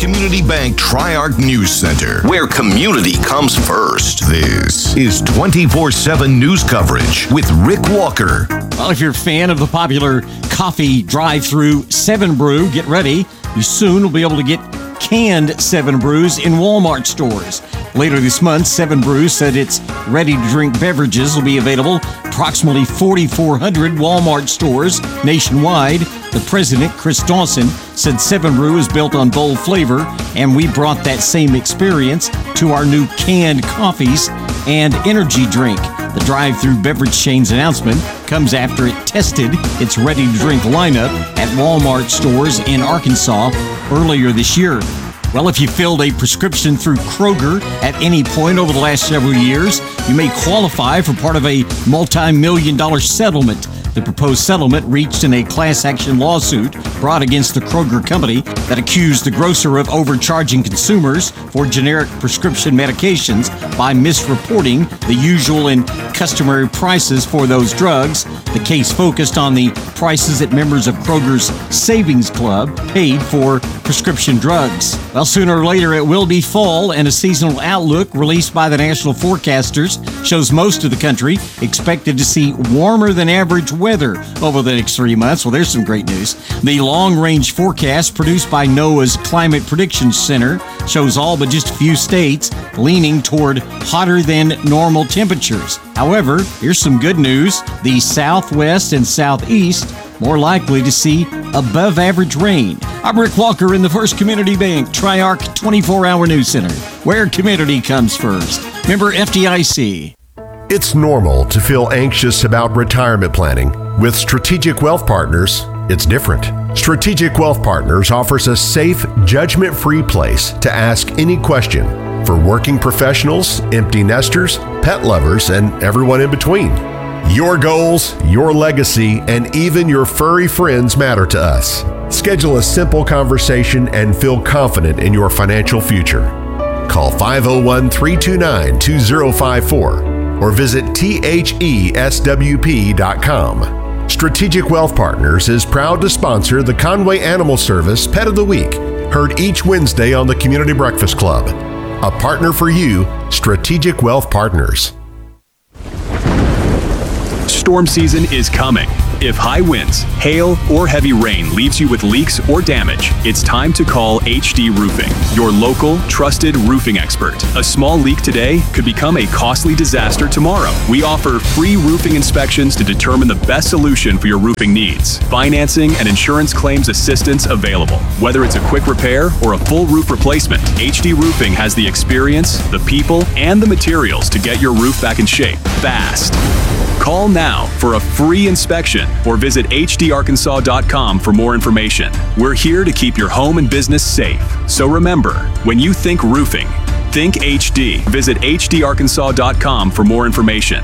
Community Bank Tri-Arc News Center, where community comes first. This is 24/7 news coverage with Rick Walker. Well, if you're a fan of the popular coffee drive-thru 7 Brew, get ready. You soon will be able to get canned 7 Brews in Walmart stores. Later this month, 7 Brew said its ready-to-drink beverages will be available approximately 4,400 Walmart stores nationwide. The president, Chris Dawson, said 7 Brew is built on bold flavor, and we brought that same experience to our new canned coffees and energy drink. The drive-thru beverage chain's announcement comes after it tested its ready-to-drink lineup at Walmart stores in Arkansas earlier this year. Well, if you filled a prescription through Kroger at any point over the last several years, you may qualify for part of a multi-million-dollar settlement. The proposed settlement reached in a class action lawsuit brought against the Kroger company that accused the grocer of overcharging consumers for generic prescription medications by misreporting the usual and customary prices for those drugs. The case focused on the prices that members of Kroger's Savings Club paid for prescription drugs. Well, sooner or later it will be fall, and a seasonal outlook released by the National Forecasters shows most of the country expected to see warmer than average weather over the next 3 months. Well, there's some great news. The long-range forecast produced by NOAA's Climate Prediction Center shows all but just a few states leaning toward hotter than normal temperatures. However, here's some good news. The southwest and southeast more likely to see above average rain. I'm Rick Walker in the First Community Bank Tri-Arc 24-hour news center, where community comes first. Member FDIC. It's normal to feel anxious about retirement planning. With Strategic Wealth Partners, it's different. Strategic Wealth Partners offers a safe, judgment-free place to ask any question for working professionals, empty nesters, pet lovers, and everyone in between. Your goals, your legacy, and even your furry friends matter to us. Schedule a simple conversation and feel confident in your financial future. Call 501-329-2054 or visit theswp.com. Strategic Wealth Partners is proud to sponsor the Conway Animal Service Pet of the Week, heard each Wednesday on the Community Breakfast Club. A partner for you, Strategic Wealth Partners. Storm season is coming. If high winds, hail, or heavy rain leaves you with leaks or damage, it's time to call HD Roofing, your local, trusted roofing expert. A small leak today could become a costly disaster tomorrow. We offer free roofing inspections to determine the best solution for your roofing needs. Financing and insurance claims assistance available. Whether it's a quick repair or a full roof replacement, HD Roofing has the experience, the people, and the materials to get your roof back in shape fast. Call now for a free inspection or visit hdarkansas.com for more information. We're here to keep your home and business safe. So remember, when you think roofing, think HD. Visit hdarkansas.com for more information.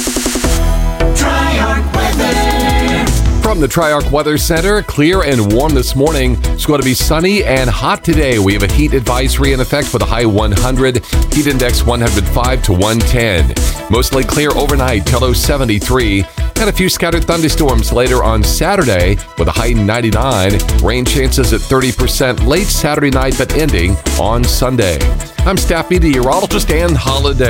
Tri-Arc Weather. From the Tri-Arc Weather Center, clear and warm this morning. It's going to be sunny and hot today. We have a heat advisory in effect with a high 100, heat index 105 to 110. Mostly clear overnight till low 73. And a few scattered thunderstorms later on Saturday with a high 99. Rain chances at 30% late Saturday night, but ending on Sunday. I'm staff meteorologist Ann Holiday.